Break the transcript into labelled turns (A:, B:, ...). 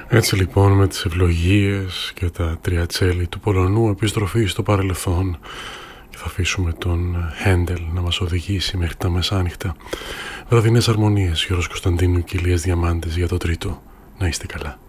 A: Έτσι λοιπόν, με τις ευλογίες και τα τριατσέλη του Πολωνού, επιστροφή στο παρελθόν, και θα αφήσουμε τον Χέντελ να μας οδηγήσει μέχρι τα μεσάνυχτα. Βραδινές αρμονίες, Γιώργος Κωνσταντίνου και Ηλίας Διαμάντης για το τρίτο. Να είστε καλά.